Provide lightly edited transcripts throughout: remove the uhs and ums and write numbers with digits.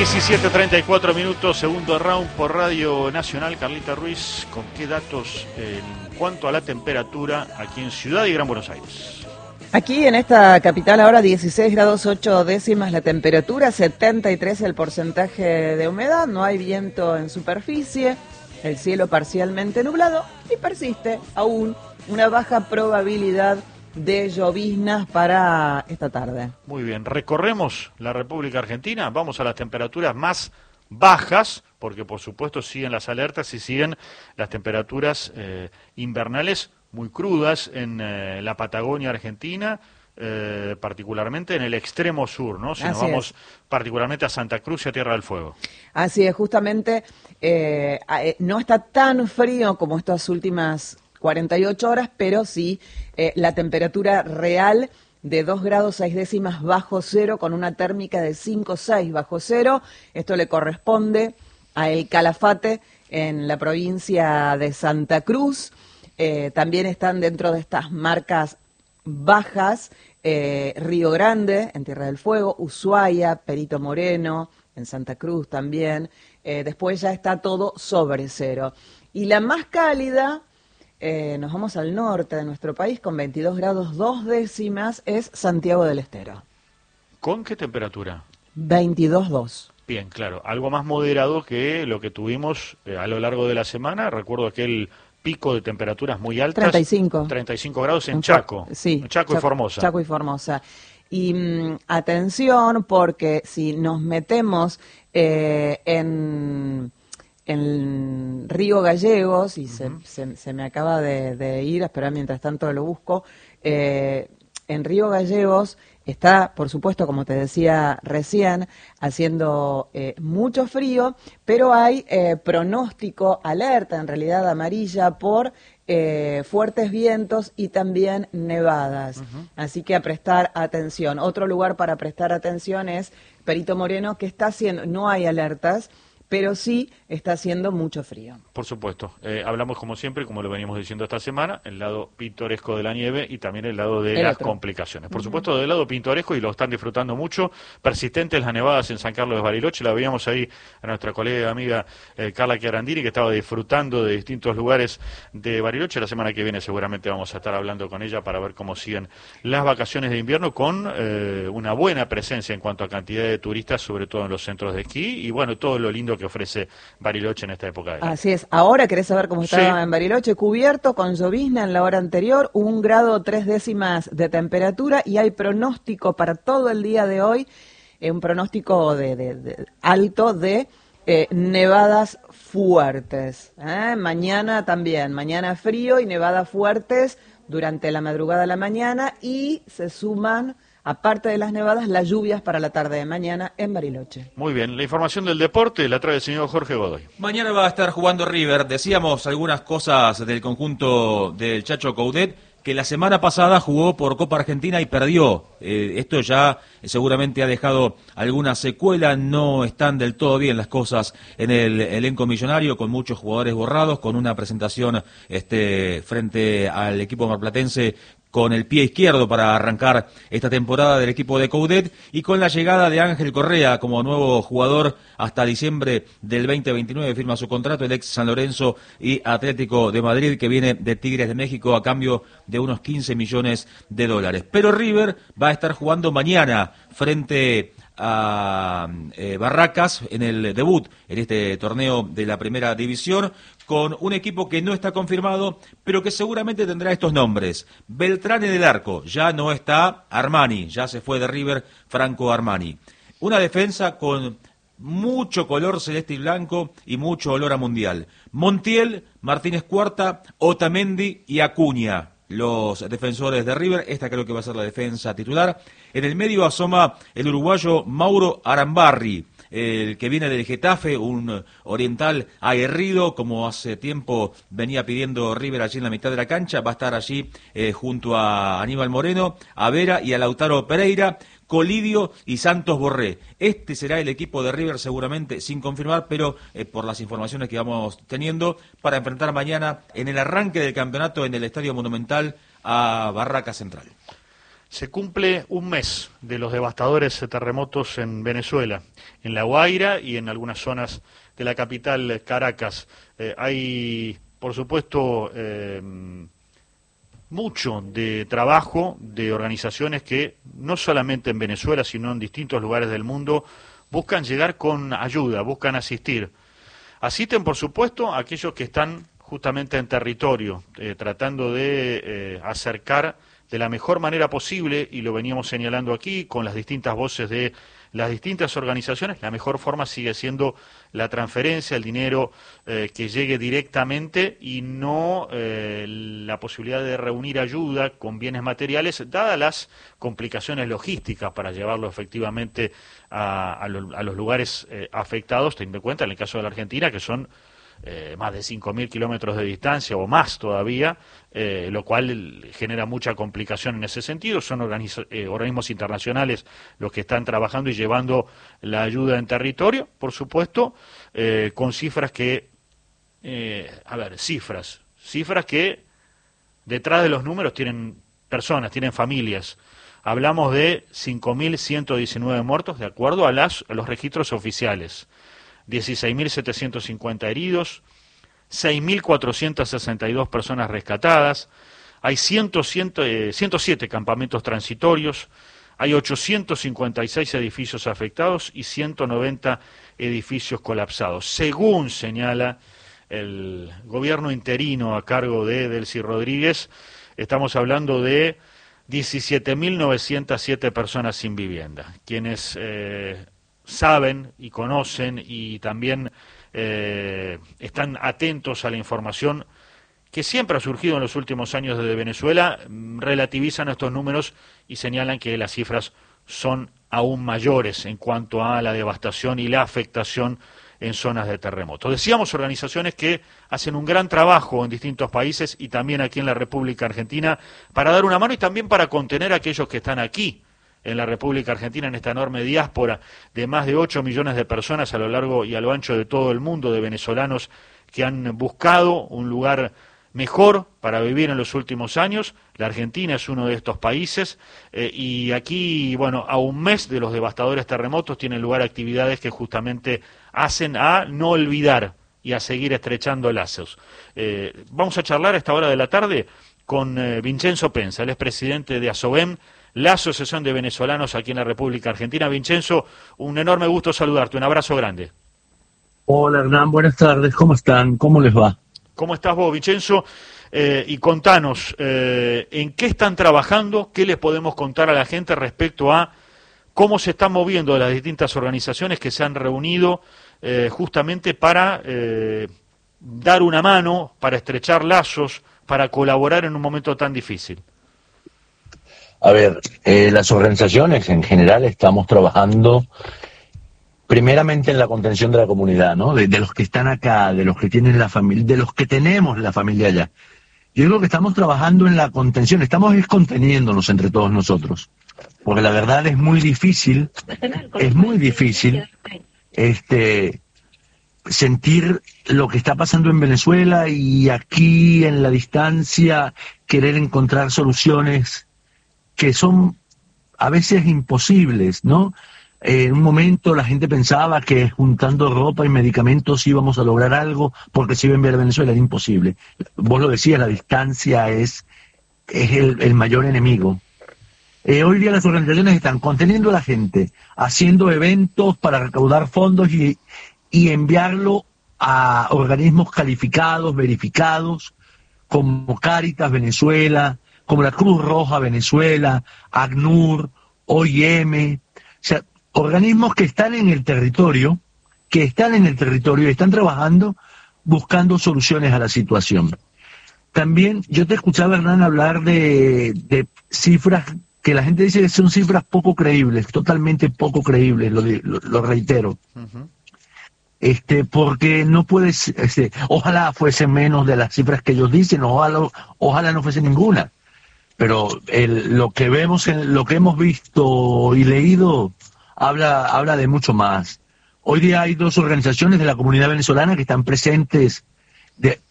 17:34 minutos, segundo round por Radio Nacional. Carlita Ruiz, ¿con qué datos en cuanto a la temperatura aquí en Ciudad y Gran Buenos Aires? Aquí en esta capital ahora 16 grados 8 décimas la temperatura, 73 el porcentaje de humedad, no hay viento en superficie, el cielo parcialmente nublado y persiste aún una baja probabilidad de lloviznas para esta tarde. Muy bien, recorremos la República Argentina, vamos a las temperaturas más bajas, porque por supuesto siguen las alertas y siguen las temperaturas invernales muy crudas en la Patagonia Argentina, particularmente en el extremo sur, ¿no? Si nos vamos particularmente a Santa Cruz y a Tierra del Fuego. Así es, justamente no está tan frío como estas últimas 48 horas, pero sí la temperatura real de 2 grados 6 décimas bajo cero, con una térmica de 5,6 bajo cero. Esto le corresponde a El Calafate, en la provincia de Santa Cruz. También están dentro de estas marcas bajas Río Grande, en Tierra del Fuego, Ushuaia, Perito Moreno, en Santa Cruz también. Después ya está todo sobre cero. Y la más cálida, nos vamos al norte de nuestro país, con 22 grados 2 décimas, es Santiago del Estero. ¿Con qué temperatura? 22,2. Bien, claro, algo más moderado que lo que tuvimos a lo largo de la semana. Recuerdo aquel pico de temperaturas muy altas. 35 grados en Chaco. Sí, Chaco y Formosa. Chaco y Formosa. Y atención, porque si nos metemos en Río Gallegos, y se me acaba de ir, esperar mientras tanto lo busco, en Río Gallegos está, por supuesto, como te decía recién, haciendo mucho frío, pero hay pronóstico, alerta en realidad amarilla por fuertes vientos y también nevadas. Así que a prestar atención. Otro lugar para prestar atención es Perito Moreno, que está haciendo, no hay alertas, pero sí está haciendo mucho frío. Por supuesto. Hablamos como siempre, como lo venimos diciendo esta semana, el lado pintoresco de la nieve y también el lado de las complicaciones. Por supuesto, del lado pintoresco, y lo están disfrutando mucho, persistentes las nevadas en San Carlos de Bariloche. La veíamos ahí a nuestra colega y amiga Carla Chiarandini, que estaba disfrutando de distintos lugares de Bariloche. La semana que viene seguramente vamos a estar hablando con ella para ver cómo siguen las vacaciones de invierno, con una buena presencia en cuanto a cantidad de turistas, sobre todo en los centros de esquí, y bueno, todo lo lindo que ofrece Bariloche en esta época del año. Así es. Ahora, ¿querés saber cómo estaba en Bariloche? Cubierto, con llovizna en la hora anterior, 1 grado 3 décimas de temperatura, y hay pronóstico para todo el día de hoy, un pronóstico de alto de nevadas fuertes. Mañana también, mañana frío y nevadas fuertes durante la madrugada de la mañana, y se suman, aparte de las nevadas, las lluvias para la tarde de mañana en Bariloche. Muy bien, la información del deporte la trae el señor Jorge Godoy. Mañana va a estar jugando River. Decíamos algunas cosas del conjunto del Chacho Coudet, que la semana pasada jugó por Copa Argentina y perdió. Esto ya seguramente ha dejado alguna secuela. No están del todo bien las cosas en el elenco millonario, con muchos jugadores borrados, con una presentación frente al equipo marplatense con el pie izquierdo para arrancar esta temporada del equipo de Coudet, y con la llegada de Ángel Correa como nuevo jugador hasta diciembre del 2029, firma su contrato el ex San Lorenzo y Atlético de Madrid, que viene de Tigres de México a cambio de unos 15 millones de dólares. Pero River va a estar jugando mañana frente a Barracas en el debut en este torneo de la primera división, con un equipo que no está confirmado, pero que seguramente tendrá estos nombres. Beltrán en el arco, ya no está Armani, ya se fue de River Franco Armani. Una defensa con mucho color celeste y blanco y mucho olor a mundial. Montiel, Martínez Cuarta, Otamendi y Acuña, los defensores de River. Esta creo que va a ser la defensa titular. En el medio asoma el uruguayo Mauro Arambarri, el que viene del Getafe, un oriental aguerrido, como hace tiempo venía pidiendo River allí en la mitad de la cancha. Va a estar allí junto a Aníbal Moreno, a Vera y a Lautaro Pereira, Colidio y Santos Borré. Este será el equipo de River, seguramente sin confirmar, pero por las informaciones que vamos teniendo, para enfrentar mañana en el arranque del campeonato en el Estadio Monumental a Barraca Central. Se cumple un mes de los devastadores terremotos en Venezuela, en La Guaira y en algunas zonas de la capital, Caracas. Hay, por supuesto, mucho de trabajo de organizaciones que, no solamente en Venezuela, sino en distintos lugares del mundo, buscan llegar con ayuda, buscan asistir. Asisten, por supuesto, a aquellos que están justamente en territorio, tratando de acercar de la mejor manera posible, y lo veníamos señalando aquí, con las distintas voces de las distintas organizaciones. La mejor forma sigue siendo la transferencia, el dinero que llegue directamente, y no la posibilidad de reunir ayuda con bienes materiales, dadas las complicaciones logísticas para llevarlo efectivamente a los lugares afectados, teniendo en cuenta, en el caso de la Argentina, que son más de 5.000 kilómetros de distancia o más todavía, lo cual genera mucha complicación en ese sentido. Son organismos internacionales los que están trabajando y llevando la ayuda en territorio, por supuesto, con cifras que, cifras que detrás de los números tienen personas, tienen familias. Hablamos de 5.119 muertos, de acuerdo a los registros oficiales. 16.750 heridos, 6.462 personas rescatadas, hay 107 campamentos transitorios, hay 856 edificios afectados y 190 edificios colapsados. Según señala el gobierno interino a cargo de Delcy Rodríguez, estamos hablando de 17.907 personas sin vivienda. Quienes saben y conocen y también están atentos a la información que siempre ha surgido en los últimos años desde Venezuela, relativizan estos números y señalan que las cifras son aún mayores en cuanto a la devastación y la afectación en zonas de terremoto. Decíamos, organizaciones que hacen un gran trabajo en distintos países y también aquí en la República Argentina para dar una mano y también para contener a aquellos que están aquí en la República Argentina, en esta enorme diáspora de más de 8 millones de personas a lo largo y a lo ancho de todo el mundo, de venezolanos que han buscado un lugar mejor para vivir en los últimos años. La Argentina es uno de estos países y aquí, bueno, a un mes de los devastadores terremotos tienen lugar actividades que justamente hacen a no olvidar y a seguir estrechando lazos. Vamos a charlar a esta hora de la tarde con Vincenzo Pensa, él es presidente de ASOVEM, la Asociación de Venezolanos aquí en la República Argentina. Vincenzo, un enorme gusto saludarte, un abrazo grande. Hola Hernán, buenas tardes, ¿cómo están? ¿Cómo les va? ¿Cómo estás vos, Vincenzo? Y contanos, ¿en qué están trabajando? ¿Qué les podemos contar a la gente respecto a cómo se están moviendo las distintas organizaciones que se han reunido justamente para dar una mano, para estrechar lazos, para colaborar en un momento tan difícil? A ver, las organizaciones en general estamos trabajando primeramente en la contención de la comunidad, ¿no? De los que están acá, de los que tienen la familia, de los que tenemos la familia allá. Yo creo que estamos trabajando en la contención, estamos conteniéndonos entre todos nosotros, porque la verdad es muy difícil sentir lo que está pasando en Venezuela y aquí en la distancia querer encontrar soluciones que son a veces imposibles, ¿no? En un momento la gente pensaba que juntando ropa y medicamentos íbamos a lograr algo porque se iba a enviar a Venezuela, era imposible. Vos lo decías, la distancia es el mayor enemigo. Hoy día las organizaciones están conteniendo a la gente, haciendo eventos para recaudar fondos y enviarlo a organismos calificados, verificados, como Cáritas Venezuela, como la Cruz Roja Venezuela, ACNUR, OIM, o sea, organismos que están en el territorio y están trabajando buscando soluciones a la situación. También yo te escuchaba, Hernán, hablar de cifras que la gente dice que son cifras poco creíbles, totalmente poco creíbles, lo reitero. Uh-huh. Porque no puedes, ojalá fuese menos de las cifras que ellos dicen, ojalá no fuese ninguna. Pero lo que vemos, lo que hemos visto y leído, habla de mucho más. Hoy día hay dos organizaciones de la comunidad venezolana que están presentes,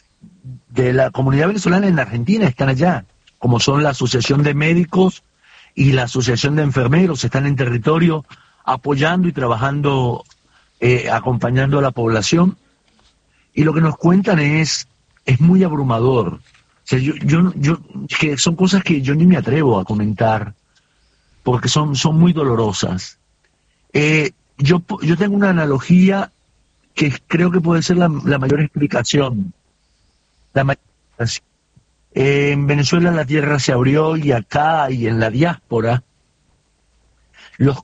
de la comunidad venezolana en Argentina, están allá, como son la Asociación de Médicos y la Asociación de Enfermeros están en territorio apoyando y trabajando, acompañando a la población. Y lo que nos cuentan es muy abrumador. O sea, que son cosas que yo ni me atrevo a comentar, porque son muy dolorosas. Yo tengo una analogía que creo que puede ser la mayor explicación. En Venezuela la tierra se abrió y acá y en la diáspora los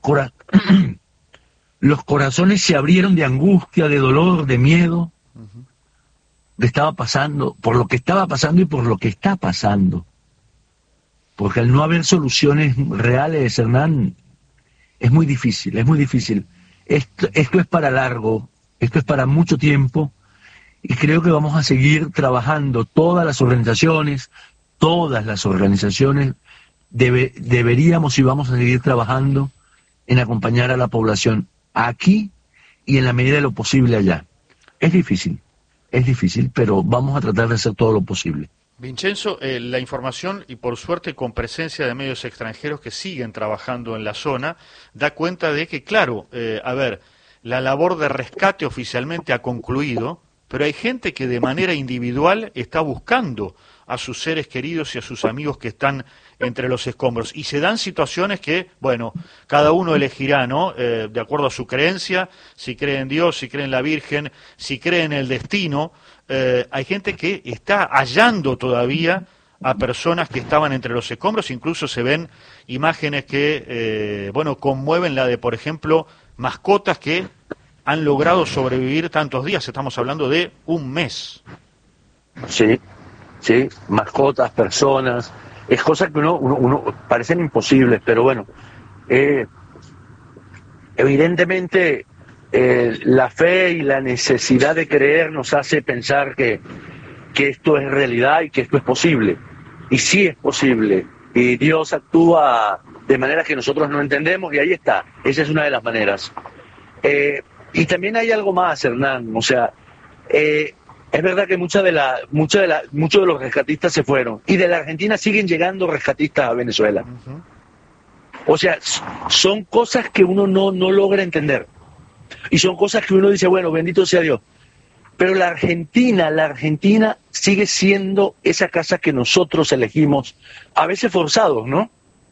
corazones se abrieron de angustia, de dolor, de miedo, por lo que estaba pasando y por lo que está pasando. Porque al no haber soluciones reales, Hernán, es muy difícil, es muy difícil. Esto es para largo, esto es para mucho tiempo, y creo que vamos a seguir trabajando. Todas las organizaciones deberíamos y vamos a seguir trabajando en acompañar a la población aquí y en la medida de lo posible allá. Es difícil, pero vamos a tratar de hacer todo lo posible. Vincenzo, la información, y por suerte con presencia de medios extranjeros que siguen trabajando en la zona, da cuenta de que, claro, la labor de rescate oficialmente ha concluido, pero hay gente que de manera individual está buscando a sus seres queridos y a sus amigos que están entre los escombros. Y se dan situaciones que, bueno, cada uno elegirá, ¿no? De acuerdo a su creencia, si cree en Dios, si cree en la Virgen, si cree en el destino. Hay gente que está hallando todavía a personas que estaban entre los escombros. Incluso se ven imágenes que, conmueven, la de, por ejemplo, mascotas que han logrado sobrevivir tantos días. Estamos hablando de un mes. Sí, mascotas, personas, es cosas que uno parecen imposibles, pero bueno, evidentemente la fe y la necesidad de creer nos hace pensar que esto es realidad y que esto es posible, y sí es posible, y Dios actúa de maneras que nosotros no entendemos, y ahí está, esa es una de las maneras. Y también hay algo más, Hernán, o sea, es verdad que muchos de los rescatistas se fueron, y de la Argentina siguen llegando rescatistas a Venezuela. O sea, son cosas que uno no logra entender, y son cosas que uno dice, bueno, bendito sea Dios. Pero la Argentina sigue siendo esa casa que nosotros elegimos, a veces forzados, ¿no?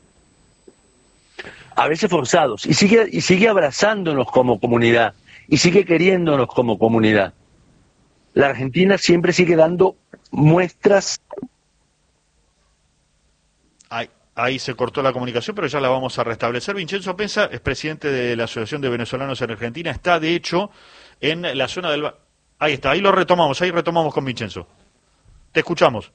A veces forzados, y sigue abrazándonos como comunidad, y sigue queriéndonos como comunidad. La Argentina siempre sigue dando muestras. Ahí se cortó la comunicación, pero ya la vamos a restablecer. Vincenzo Pensa es presidente de la Asociación de Venezolanos en Argentina. Está, de hecho, en la zona del... Ahí está, ahí retomamos con Vincenzo. Te escuchamos.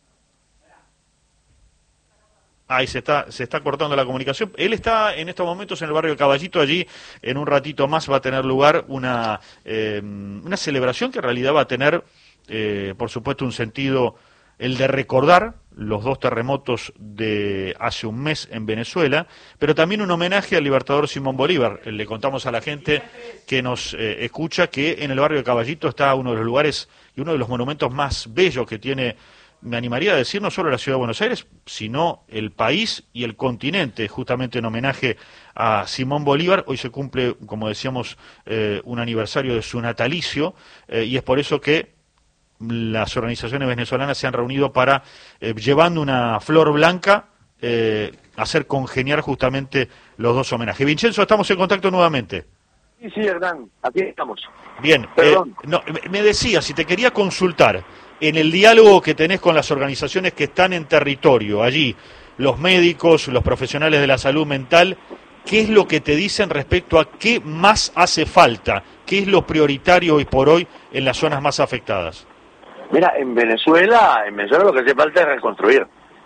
Ahí se está cortando la comunicación. Él está en estos momentos en el barrio Caballito. Allí en un ratito más va a tener lugar una celebración que en realidad va a tener, por supuesto, un sentido, el de recordar los dos terremotos de hace un mes en Venezuela, pero también un homenaje al libertador Simón Bolívar. Le contamos a la gente que nos escucha que en el barrio de Caballito está uno de los lugares y uno de los monumentos más bellos que tiene, me animaría a decir, no solo la ciudad de Buenos Aires, sino el país y el continente, justamente en homenaje a Simón Bolívar. Hoy se cumple, como decíamos, un aniversario de su natalicio, y es por eso que las organizaciones venezolanas se han reunido para, llevando una flor blanca, hacer congeniar justamente los dos homenajes. Vincenzo, estamos en contacto nuevamente. Sí, Hernán, aquí estamos. Bien, me decía, si te quería consultar, en el diálogo que tenés con las organizaciones que están en territorio, allí, los médicos, los profesionales de la salud mental, ¿qué es lo que te dicen respecto a qué más hace falta? ¿Qué es lo prioritario hoy por hoy en las zonas más afectadas? Mira, en Venezuela lo que hace falta es reconstruir.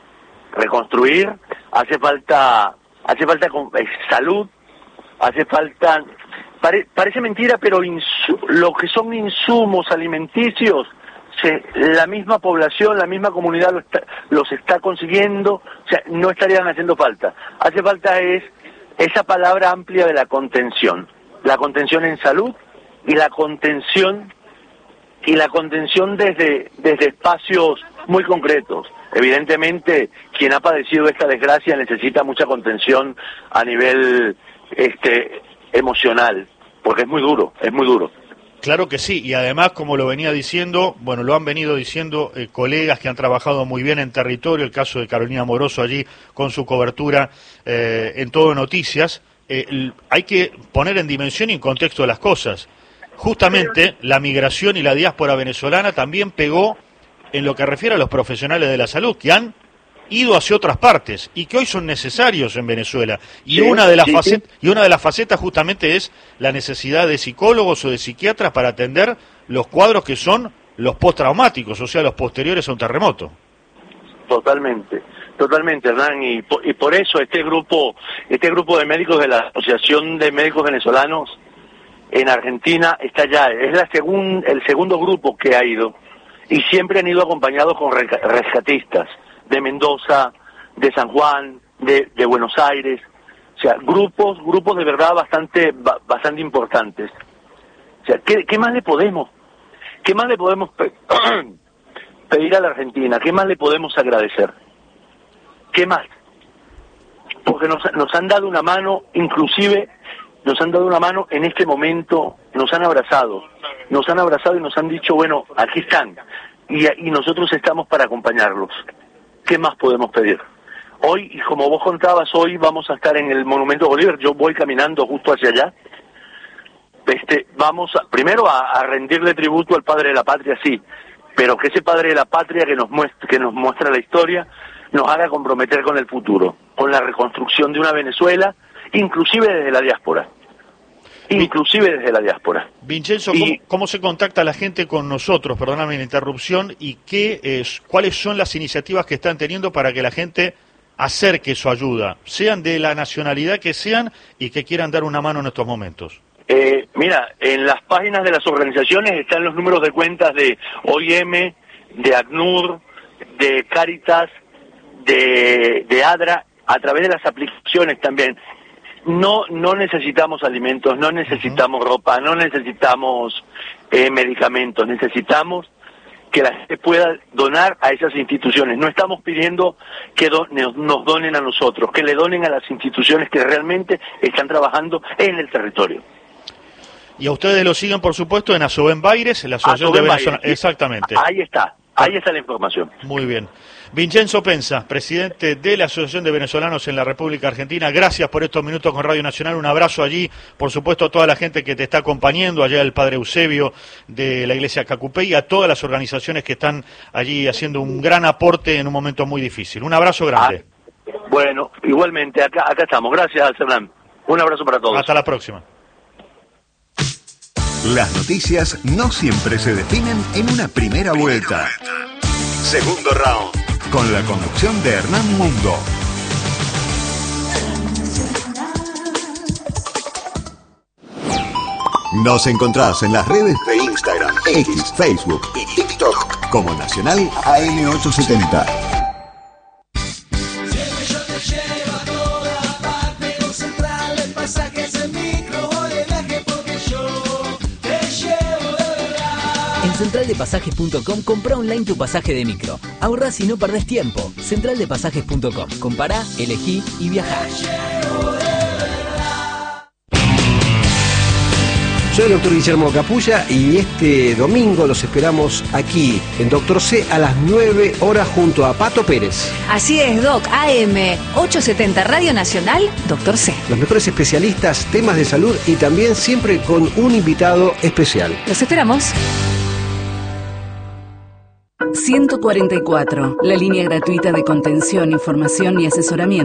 Hace falta salud, hace falta, parece mentira, pero lo que son insumos alimenticios, la misma población, la misma comunidad los está consiguiendo, o sea, no estarían haciendo falta. Hace falta es esa palabra amplia de la contención en salud y la contención la contención desde espacios muy concretos. Evidentemente, quien ha padecido esta desgracia necesita mucha contención a nivel emocional, porque es muy duro, es muy duro. Claro que sí, y además, como lo venía diciendo, bueno, lo han venido diciendo colegas que han trabajado muy bien en territorio, el caso de Carolina Moroso allí con su cobertura en Todo Noticias, hay que poner en dimensión y en contexto de las cosas. Justamente la migración y la diáspora venezolana también pegó en lo que refiere a los profesionales de la salud, que han ido hacia otras partes y que hoy son necesarios en Venezuela. Y una de las facetas justamente es la necesidad de psicólogos o de psiquiatras para atender los cuadros que son los postraumáticos, o sea, los posteriores a un terremoto. Totalmente, Hernán, y por eso este grupo de médicos de la Asociación de Médicos Venezolanos en Argentina está ya, es el segundo grupo que ha ido, y siempre han ido acompañados con rescatistas de Mendoza, de San Juan, de Buenos Aires, o sea, grupos de verdad bastante importantes. O sea, ¿qué más le podemos pedir a la Argentina? ¿Qué más le podemos agradecer? ¿Qué más? Porque nos han dado una mano, inclusive nos han dado una mano en este momento, nos han abrazado y nos han dicho, bueno, aquí están, y nosotros estamos para acompañarlos. ¿Qué más podemos pedir? Hoy, y como vos contabas, hoy vamos a estar en el Monumento Bolívar. Yo voy caminando justo hacia allá. Vamos primero a rendirle tributo al padre de la patria, sí, pero que ese padre de la patria que nos muestra la historia nos haga comprometer con el futuro, con la reconstrucción de una Venezuela, inclusive desde la diáspora. Vincenzo, ¿cómo se contacta la gente con nosotros? Perdóname la interrupción. ¿Y cuáles son las iniciativas que están teniendo para que la gente acerque su ayuda, sean de la nacionalidad que sean y que quieran dar una mano en estos momentos? Mira, en las páginas de las organizaciones están los números de cuentas de OIM, de ACNUR, de Cáritas, de ADRA, a través de las aplicaciones también. No necesitamos alimentos, no necesitamos ropa, no necesitamos medicamentos, necesitamos que la gente pueda donar a esas instituciones. No estamos pidiendo que nos donen a nosotros, que le donen a las instituciones que realmente están trabajando en el territorio. Y a ustedes lo siguen, por supuesto, en Asoben Baires, la Asociación de Venezuela. Exactamente. Ahí está la información. Muy bien. Vincenzo Pensa, presidente de la Asociación de Venezolanos en la República Argentina, gracias por estos minutos con Radio Nacional, un abrazo allí, por supuesto a toda la gente que te está acompañando, allá el Padre Eusebio de la Iglesia Cacupé y a todas las organizaciones que están allí haciendo un gran aporte en un momento muy difícil. Un abrazo grande. Bueno, igualmente, acá estamos. Gracias, Hernán. Un abrazo para todos. Hasta la próxima. Las noticias no siempre se definen en una primera vuelta. Segundo round. Con la conducción de Hernán Mundo. Nos encontrás en las redes de Instagram, X, Facebook y TikTok como Nacional AM870. Centraldepasajes.com, compra online tu pasaje de micro. Ahorrás y no perdés tiempo. Centraldepasajes.com. Compará, elegí y viajá. Soy el doctor Guillermo Capulla y este domingo los esperamos aquí en Doctor C a las 9 horas junto a Pato Pérez. Así es, Doc. AM 870 Radio Nacional, Doctor C. Los mejores especialistas, temas de salud y también siempre con un invitado especial. Los esperamos. 144, la línea gratuita de contención, información y asesoramiento.